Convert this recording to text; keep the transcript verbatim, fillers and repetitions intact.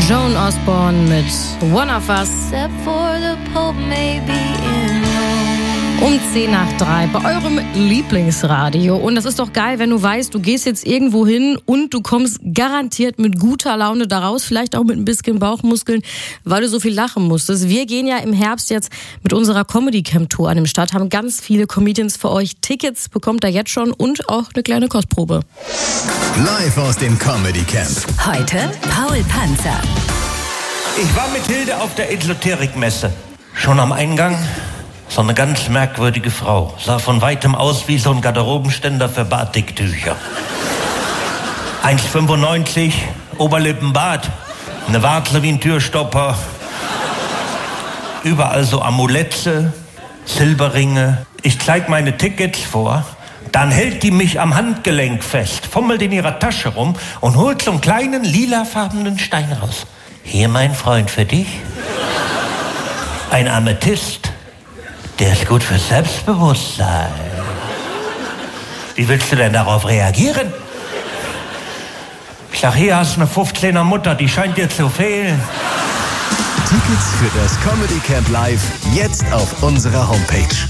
Joan Osborne mit One of Us. Except for the Pope maybe in Um zehn nach drei bei eurem Lieblingsradio. Und das ist doch geil, wenn du weißt, du gehst jetzt irgendwo hin und du kommst garantiert mit guter Laune daraus, vielleicht auch mit ein bisschen Bauchmuskeln, weil du so viel lachen musstest. Wir gehen ja im Herbst jetzt mit unserer Comedy Camp Tour an den Start, haben ganz viele Comedians für euch. Tickets bekommt ihr jetzt schon und auch eine kleine Kostprobe. Live aus dem Comedy Camp. Heute Paul Panzer. Ich war mit Hilde auf der Esoterikmesse. Schon am Eingang so eine ganz merkwürdige Frau. Sah von weitem aus wie so ein Garderobenständer für Batiktücher. eins Komma fünfundneunzig, Oberlippenbart, eine Warze wie ein Türstopper. Überall so Amulette, Silberringe. Ich zeig meine Tickets vor. Dann hält die mich am Handgelenk fest, fummelt in ihrer Tasche rum und holt so einen kleinen lilafarbenen Stein raus. Hier, mein Freund, für dich. Ein Amethyst. Der ist gut fürs Selbstbewusstsein. Wie willst du denn darauf reagieren? Ich sag, hier hast du eine fünfzehner Mutter, die scheint dir zu fehlen. Tickets für das Comedy Camp Live jetzt auf unserer Homepage.